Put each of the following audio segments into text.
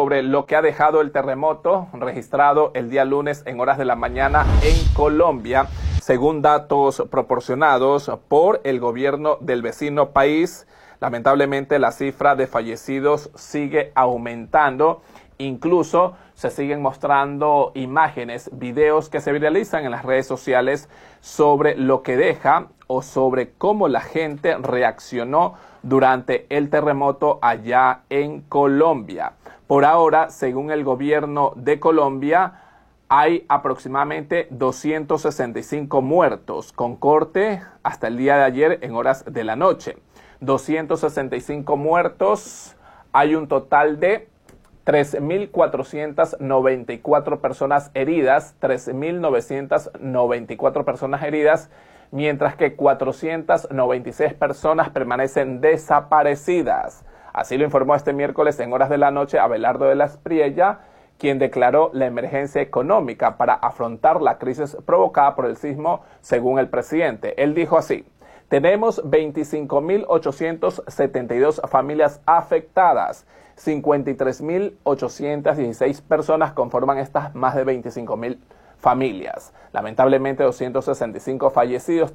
sobre lo que ha dejado el terremoto registrado el día lunes en horas de la mañana en Colombia. Según datos proporcionados por el gobierno del vecino país, lamentablemente la cifra de fallecidos sigue aumentando. Incluso se siguen mostrando imágenes, videos que se viralizan en las redes sociales sobre lo que deja o sobre cómo la gente reaccionó durante el terremoto allá en Colombia. Por ahora, según el gobierno de Colombia, hay aproximadamente 265 muertos, con corte hasta el día de ayer en horas de la noche. 265 muertos, hay un total de 3.494 personas heridas, 3.994 personas heridas, mientras que 496 personas permanecen desaparecidas. Así lo informó este miércoles en horas de la noche Abelardo de la Espriella, quien declaró la emergencia económica para afrontar la crisis provocada por el sismo, según el presidente. Él dijo así: tenemos 25.872 familias afectadas, 53.816 personas conforman estas más de 25.000 familias. Lamentablemente 265 fallecidos,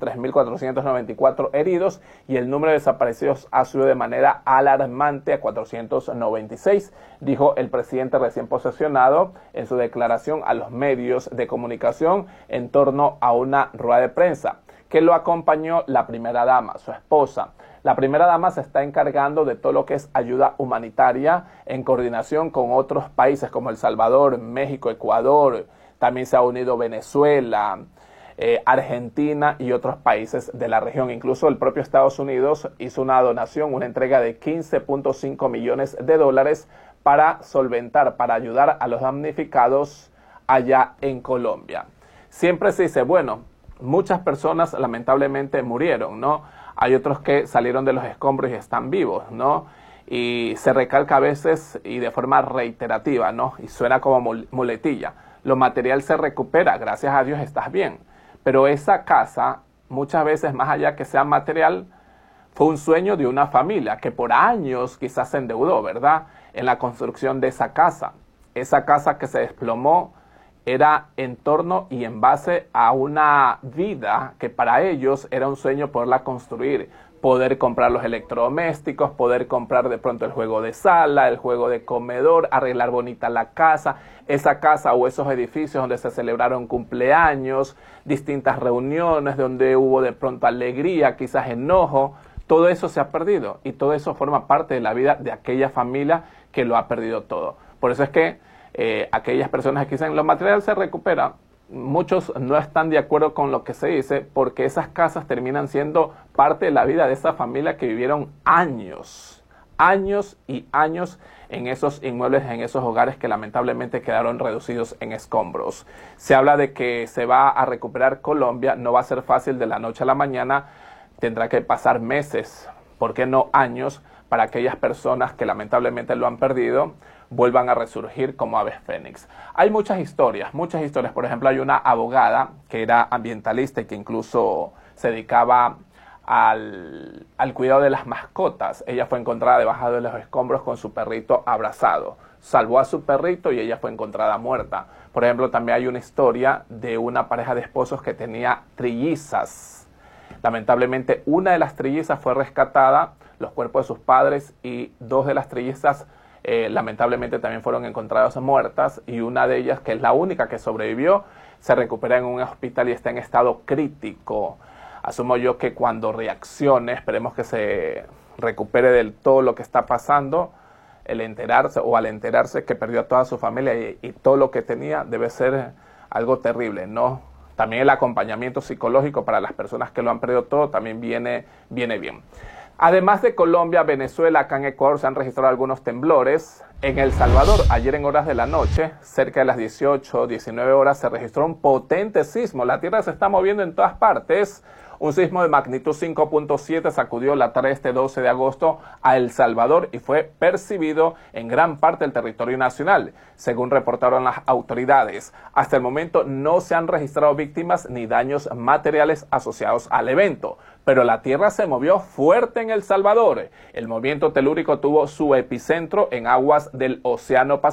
3.494 heridos y el número de desaparecidos ha subido de manera alarmante a 496, dijo el presidente recién posesionado en su declaración a los medios de comunicación en torno a una rueda de prensa que lo acompañó la primera dama, su esposa. La primera dama se está encargando de todo lo que es ayuda humanitaria en coordinación con otros países como El Salvador, México, Ecuador. También se ha unido Venezuela, Argentina y otros países de la región. Incluso el propio Estados Unidos hizo una donación, una entrega de 15.5 millones de dólares para solventar, para ayudar a los damnificados allá en Colombia. Siempre se dice, bueno, muchas personas lamentablemente murieron, ¿no? Hay otros que salieron de los escombros y están vivos, ¿no? Y se recalca a veces y de forma reiterativa, ¿no? Y suena como muletilla. Lo material se recupera, gracias a Dios estás bien. Pero esa casa, muchas veces más allá que sea material, fue un sueño de una familia que por años quizás se endeudó, ¿verdad? En la construcción de esa casa. Esa casa que se desplomó era en torno y en base a una vida que para ellos era un sueño poderla construir, poder comprar los electrodomésticos, poder comprar de pronto el juego de sala, el juego de comedor, arreglar bonita la casa, esa casa o esos edificios donde se celebraron cumpleaños, distintas reuniones donde hubo de pronto alegría, quizás enojo. Todo eso se ha perdido y todo eso forma parte de la vida de aquella familia que lo ha perdido todo. Por eso es que aquellas personas que dicen lo material se recupera, muchos no están de acuerdo con lo que se dice porque esas casas terminan siendo parte de la vida de esa familia que vivieron años y años en esos inmuebles, en esos hogares que lamentablemente quedaron reducidos en escombros. Se habla de que se va a recuperar Colombia, no va a ser fácil de la noche a la mañana, tendrá que pasar meses, ¿por qué no años?, para aquellas personas que lamentablemente lo han perdido, vuelvan a resurgir como aves fénix. Hay muchas historias. Por ejemplo, hay una abogada que era ambientalista y que incluso se dedicaba al cuidado de las mascotas. Ella fue encontrada debajo de los escombros con su perrito abrazado. Salvó a su perrito y ella fue encontrada muerta. Por ejemplo, también hay una historia de una pareja de esposos que tenía trillizas. Lamentablemente, una de las trillizas fue rescatada, los cuerpos de sus padres, y dos de las trillizas lamentablemente también fueron encontradas muertas, y una de ellas, que es la única que sobrevivió, se recupera en un hospital y está en estado crítico. Asumo yo que cuando reaccione, esperemos que se recupere del todo lo que está pasando, al enterarse que perdió a toda su familia y todo lo que tenía, debe ser algo terrible, ¿no? También el acompañamiento psicológico para las personas que lo han perdido todo también viene bien. Además de Colombia, Venezuela, acá en Ecuador se han registrado algunos temblores. En El Salvador, ayer en horas de la noche, cerca de las 18, 19 horas, se registró un potente sismo. La tierra se está moviendo en todas partes. Un sismo de magnitud 5.7 sacudió la tarde de este 12 de agosto a El Salvador y fue percibido en gran parte del territorio nacional, según reportaron las autoridades. Hasta el momento no se han registrado víctimas ni daños materiales asociados al evento, pero la tierra se movió fuerte en El Salvador. El movimiento telúrico tuvo su epicentro en aguas del Océano Pacífico.